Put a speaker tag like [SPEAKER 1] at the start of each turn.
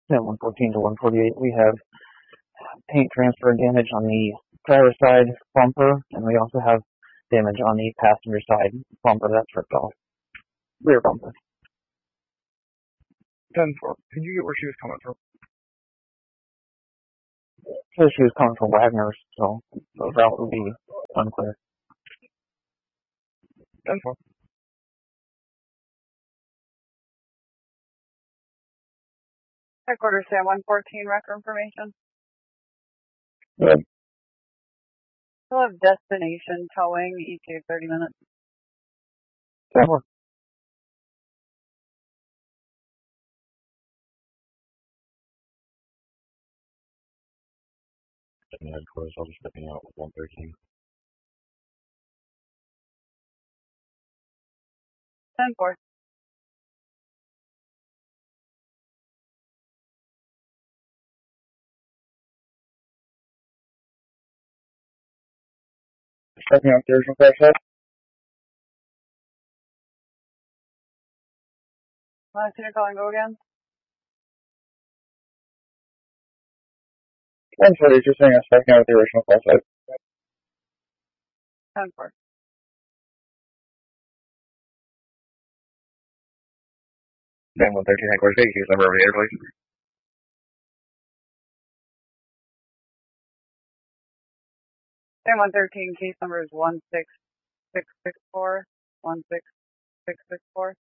[SPEAKER 1] Then 114 to 148, we have paint transfer damage on the driver's side bumper, and we also have damage on the passenger side bumper that's ripped off. Rear bumper.
[SPEAKER 2] 10-4. Could you get where she was coming from?
[SPEAKER 1] So she was coming from Wagner's, so the route would be unclear.
[SPEAKER 2] 10-4.
[SPEAKER 3] Headquarters, Sam 114, record information.
[SPEAKER 1] Good.
[SPEAKER 3] We'll have destination towing, ETA 30 minutes.
[SPEAKER 1] 10-4.
[SPEAKER 4] Headquarters, I'll be stepping out with 113.
[SPEAKER 3] 10-4.
[SPEAKER 2] Stepping out the original crash site.
[SPEAKER 3] Last unit calling, go again.
[SPEAKER 2] 10-4, just saying I'm stepping out the original crash site.
[SPEAKER 3] 10-4.
[SPEAKER 2] Then 113 headquarters, case number over here, please.
[SPEAKER 3] Sam 113, case number is 16664. 16664.